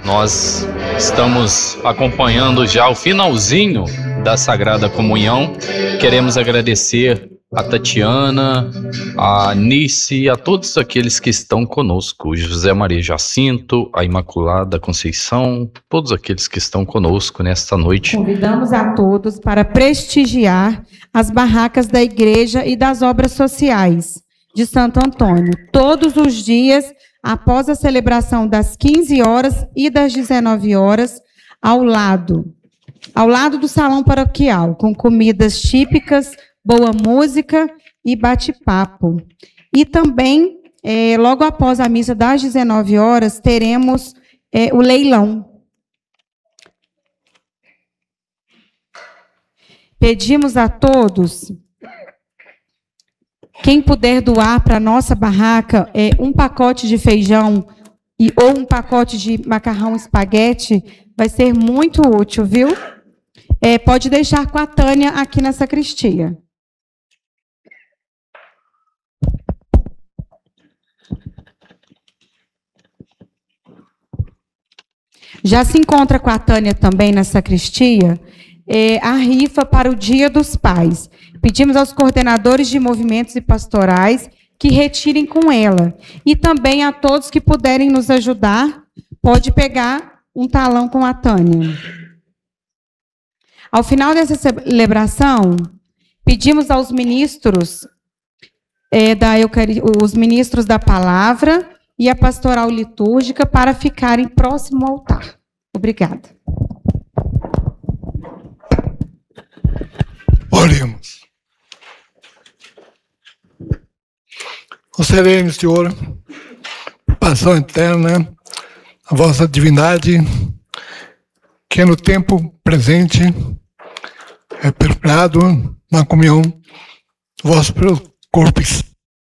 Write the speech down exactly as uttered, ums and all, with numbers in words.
Nós estamos acompanhando já o finalzinho da Sagrada Comunhão. Queremos agradecer a Tatiana, a Nice e a todos aqueles que estão conosco. José Maria Jacinto, a Imaculada Conceição, todos aqueles que estão conosco nesta noite. Convidamos a todos para prestigiar as barracas da igreja e das obras sociais de Santo Antônio, todos os dias, após a celebração das quinze horas e das dezenove horas, ao lado, ao lado do salão paroquial, com comidas típicas, boa música e bate-papo. E também, é, logo após a missa das dezenove horas, teremos é, o leilão. Pedimos a todos, quem puder doar para a nossa barraca é, um pacote de feijão e, ou um pacote de macarrão espaguete, vai ser muito útil, viu? É, pode deixar com a Tânia aqui na sacristia. Já se encontra com a Tânia também na sacristia é, a rifa para o Dia dos Pais. Pedimos aos coordenadores de movimentos e pastorais que retirem com ela. E também a todos que puderem nos ajudar, pode pegar um talão com a Tânia. Ao final dessa celebração, pedimos aos ministros, é, da Eucaristia, os ministros da palavra e a pastoral litúrgica para ficarem próximo ao altar. Obrigada. Oremos. Ó sereno, Senhor, paixão eterna, a vossa divindade, que no tempo presente é perpetuado na comunhão do vosso corpo